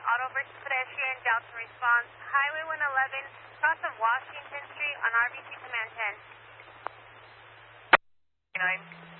auto versus pedestrian, Delta response, Highway 111, cross of Washington Street on RBC Command 10. 9.